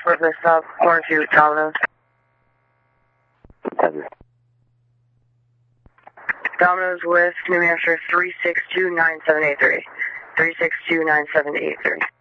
Surface stop, corner 2, Domino's. Domino's with New Hampshire 3629783. 3629783.